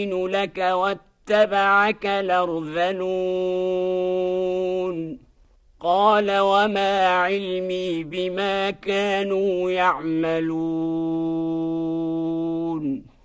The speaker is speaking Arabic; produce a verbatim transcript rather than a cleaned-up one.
لك واتبعك الأرذلون قال وما علمي بما كانوا يعملون